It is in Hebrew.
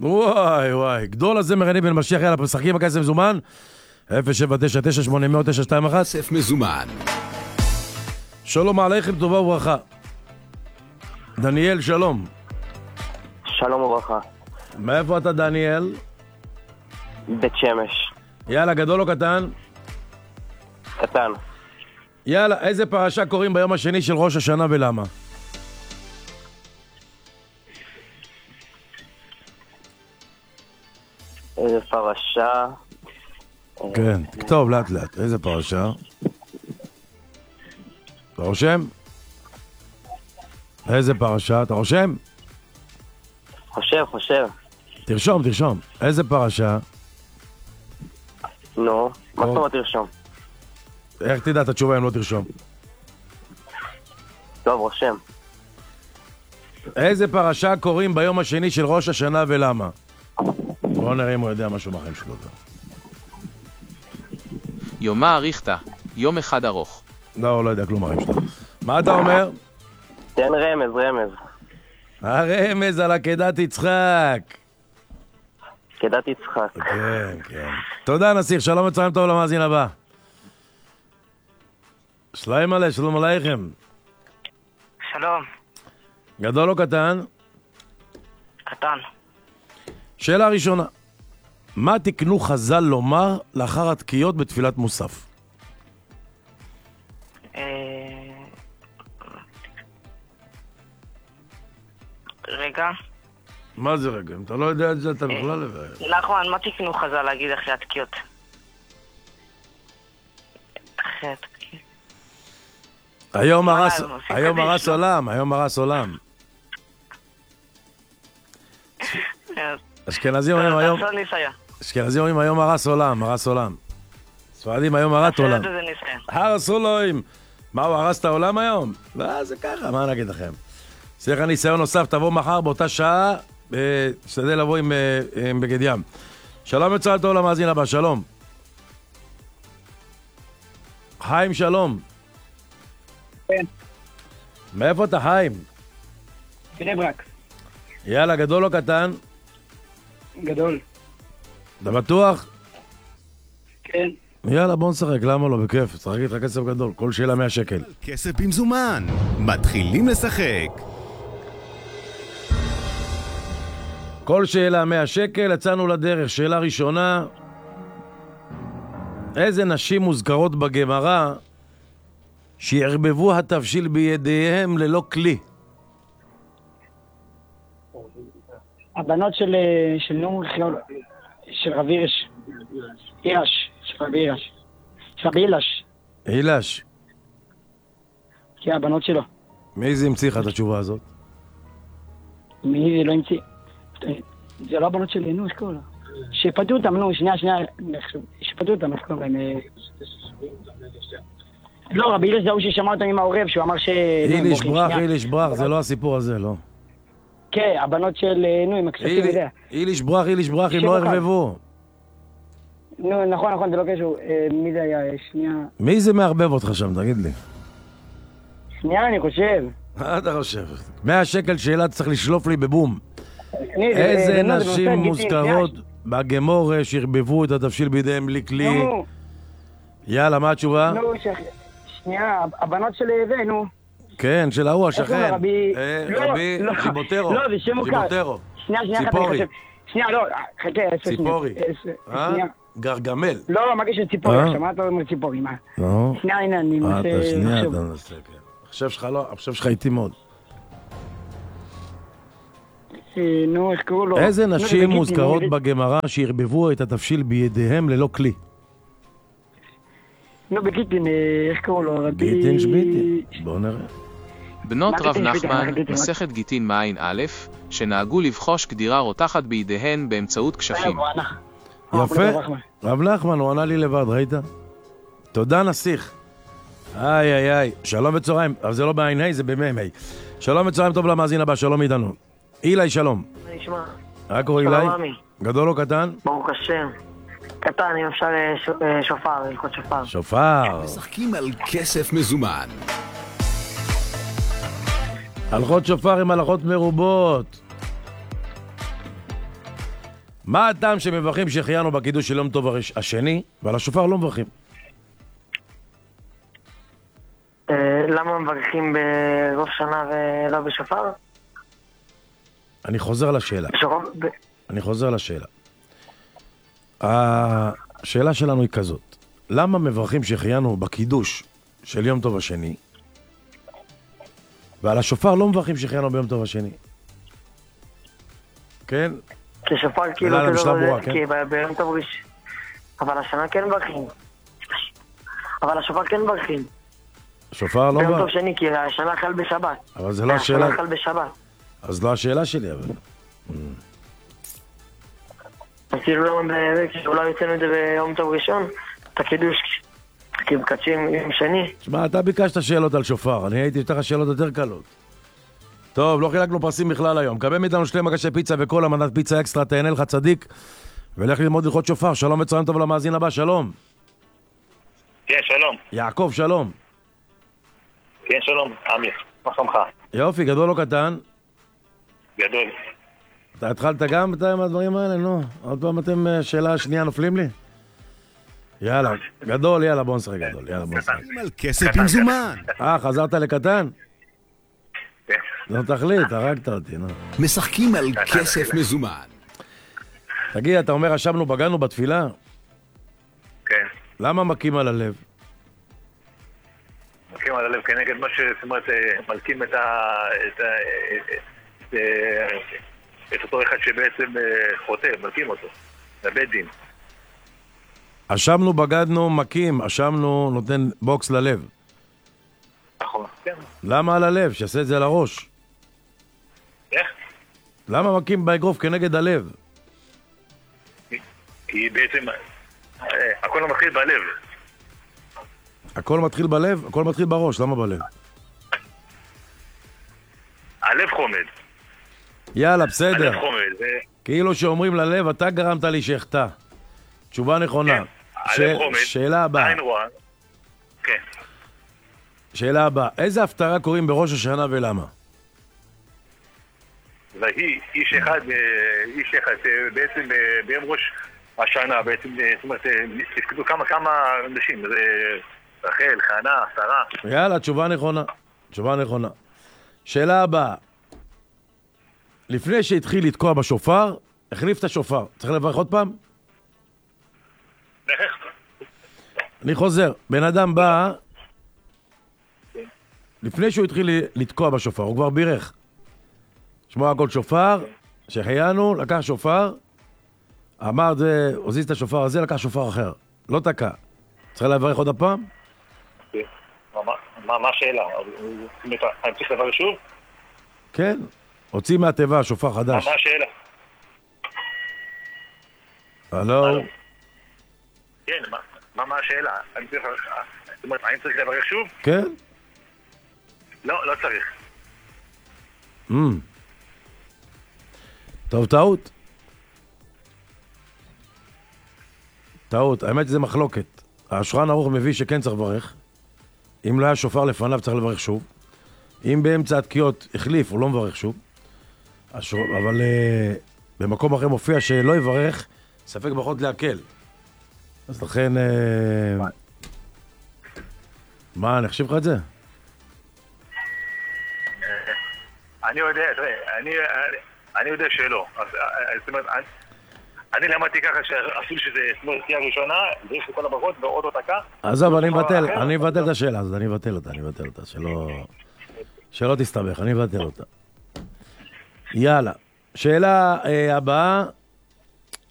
וואי וואי, גדול הזמר אני בן משיח, יאללה, משחקים בכסף מזומן 0799800 כסף מזומן. שלום עליכם, טובה וברכה. דניאל, שלום. שלום וברכה. מאיפה אתה דניאל? בית שמש. יאללה, גדול או קטן? קטן. יאללה, איזה פרשה קוראים ביום השני של ראש השנה ולמה? איזה פרשה. כן, תכתוב לאט לאט, איזה פרשה? אתה רושם? איזה פרשה? אתה רושם? חושב. תרשום. איזה פרשה? נו, מה זאת אומרת תרשום? איך תדע את התשובה אם לא תרשום? טוב, רושם. איזה פרשה קוראים ביום השני של ראש השנה ולמה? בואו נראה אם הוא יודע משהו מהחיים שלו. יומה אריכתא, יום אחד ארוך. לא, הוא לא יודע כלום מהחיים שלו. מה אתה אומר? תן רמז. הרמז על עקדת יצחק. עקדת יצחק. כן. תודה נסיך, שלום וצהריים טוב למאזין הבא. שלום עליכם. שלום. גדול או קטן? קטן. שאלה ראשונה, מה תקנו חז"ל לומר לאחר התקיעות בתפילת מוסף? רגע. מה זה רגע? אם אתה לא יודע את זה, אתה בכלל... נכון, מה תקנו חז"ל להגיד אחרי התקיעות? אחרי התקיעות. היום הרס עולם. אשכנזים אומרים היום הרס עולם. ספרדים היום הרס עולם. הרס עולם. מה, הוא הרס את העולם היום? לא, זה ככה, מה נגיד לכם? צריך ניסיון נוסף, תבוא מחר באותה שעה, תשתדל לבוא עם בגד ים. שלום וצהריים טוב למאזין הבא, שלום. חיים, שלום. כן. מאיפה אתה, חיים? בני ברק. יאללה, גדול או קטן? גדול. אתה בטוח? כן. יאללה, בוא נשחק, למה לא? בכיף, שחק איתך כסף גדול, כל שאלה 100 שקל. כסף במזומן. מתחילים לשחק. כל שאלה 100 שקל, יצאנו לדרך. שאלה ראשונה, איזה נשים מוזכרות בגמרא שיערבבו התבשיל בידיהם ללא כלי? הבנות של רבי אילש. כן, הבנות שלו. מי זה המציא לך את התשובה הזאת? מי זה לא המציא? זה לא הבנות שלי, נו, שקולה. שפתו אותם, נו, שנייה, שפתו אותם, איך קוראים להם? לא, רבי אילש זה הוא ששמע אותם עם העורב, שהוא אמר ש... איליש ברח, זה לא הסיפור הזה, לא. כן, הבנות של, נו, עם הכספים, יודע. איליש ברח, הם לא ערבבו. נו, נכון, זה לא קשור. מי זה היה? שנייה. מי זה מערבב אותך שם, תגיד לי? שנייה, אני חושב. מה אתה חושב? 100 שקל שאלה צריך לשלוף לי בבום. איזה נשים מוזכרות בגמורה שערבבו את התבשיל בידיהם בלי כלי? יאללה, מה התשובה? נו, שנייה, הבנות של זה, נו. כן, של ההוא, השכן. רבי ג'יבוטרו. לא, זה שם מוכר. שנייה, שנייה, לא, חכה, ציפורי. גרגמל. לא, מה קשר ציפורי? שמעת אומר ציפורי, מה? שנייה, הנה, אני מנסה... שנייה, אתה מנסה, כן. עכשיו שלך איתי מאוד. נו, איך קראו לו? איזה נשים מוזכרות בגמרא שערבבו את התבשיל בידיהם ללא כלי? נו, בגיטין, איך קראו לו? גיטין שביטין, בואו נראה. בנות רב נחמן, מסכת גיטין מעין א', שנהגו לבחוש קדירה רותחת בידיהן באמצעות כשפים. יפה, רב נחמן, הוא ענה לי לבד, ראית? תודה נסיך. איי, שלום וצהריים, אבל זה לא בעין ה', זה במם ה'. שלום וצהריים טוב למאזין הבא, שלום איתנו. אילי, שלום. מה נשמע? מה קורה אילי? שלום עמי. גדול או קטן? ברוך השם. קטן, אם אפשר שופר, ללכות שופר. שופר. משחקים על כסף מזומן. הלכות שופר עם הלכות מרובות. מה הטעם שמברכים שהחיינו בקידוש של יום טוב השני, ועל השופר לא מברכים? למה מברכים בראש שנה ולא בשופר? אני חוזר לשאלה. השאלה שלנו היא כזאת. למה מברכים שהחיינו בקידוש של יום טוב השני, ועל השופר לא מברכים שהחיינו ביום טוב השני? כן? כי שופר כאילו... כי ביום טוב ראשון. אבל השנה כן מברכים. אבל השופר כן מברכים. השופר לא ביום טוב שני, כי השנה חל בשבת. אבל זה לא השאלה. השנה חל בשבת. אז לא השאלה שלי, אבל... אז כאילו אולי יוצאנו את זה ביום טוב ראשון, את הקידוש, כי מקדשים יום שני. תשמע, אתה ביקשת שאלות על שופר, אני הייתי יותר שאלות יותר קלות. טוב, לא חילקנו פרסים בכלל היום. קבל מאיתנו 2 מגשי פיצה וכל המנת פיצה אקסטרה, תהנה לך צדיק, ולך ללמוד ללכות שופר. שלום וצהריים טוב למאזין הבא, שלום. כן, שלום. יעקב, שלום. כן, שלום, אמיר. מה שלומך? יופי, גדול או קטן? גדול. אתה התחלת גם מהדברים האלה? נו, עוד פעם אתם שאלה שנייה נופלים לי? יאללה, גדול, יאללה, בוא נשחק גדול, יאללה, בוא נשחק. על כסף במזומן. חזרת לקטן? לא תחליט, הרגת אותי, נו. משחקים על כסף מזומן. תגיד, אתה אומר, רשמנו בגנו בתפילה? כן. למה מכים על הלב? מכים על הלב כנגד מה זאת אומרת, מלכים את אותו אחד שבעצם חוטא, מלכים אותו, לבית דין. אשמנו, בגדנו, מכים, אשמנו, נותן בוקס ללב. נכון, כן. למה על הלב? שיעשה את זה על הראש. איך? למה מכים באגרוף כנגד הלב? כי בעצם הכל מתחיל בלב. הכל מתחיל בלב? הכל מתחיל בראש, למה בלב? הלב חומד. יאללה, בסדר. הלב חומד. כאילו שאומרים ללב, אתה גרמת לי שחטא. תשובה נכונה. כן, הלב חומד. שאלה הבאה. עין רואה. כן. שאלה הבאה. איזה הפטרה קוראים בראש השנה ולמה? והיא איש אחד, בעצם ביום ראש השנה, בעצם, זאת אומרת, תפקדו כמה אנשים, זה רחל, חנה, שרה. יאללה, תשובה נכונה. תשובה נכונה. שאלה הבאה. לפני שהתחיל לתקוע בשופר, החליף את השופר. צריך לברך עוד פעם? אני חוזר. בן אדם בא, לפני שהוא התחיל לתקוע בשופר, הוא כבר בירך. שמוע הכל שופר, שהחיינו, לקח שופר, אמר, הוזיז את השופר הזה, לקח שופר אחר. לא תקע. צריך לברך עוד הפעם? מה השאלה? אני צריך לברך שוב? כן. הוציא מהטבע שופר חדש. מה השאלה? הלו? כן, מה השאלה? אני צריך לברך שוב? כן. לא צריך. טוב, טעות. טעות, האמת שזה מחלוקת. השולחן ערוך מביא שכן צריך לברך. אם לא היה שופר לפניו צריך לברך שוב. אם באמצע התקיעות החליף, הוא לא מברך שוב. אבל במקום אחר מופיע שלא יברך, ספק ברכות להקל. אז לכן... מה, אני אחשיב לך את זה? אני יודע, אני יודע שלא. זאת אומרת, אני למדתי ככה שאפילו שזה תהיה ראשונה, זה יש לכל הברכות ועוד עוד דקה. עזוב, אני מבטל את השאלה הזאת, אני מבטל אותה, שלא תסתבך, אני מבטל אותה. יאללה, שאלה הבאה,